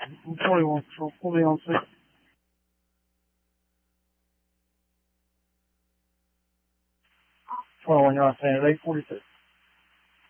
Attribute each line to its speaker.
Speaker 1: 41 Patrol, pull me on scene. You're on scene at 8:42.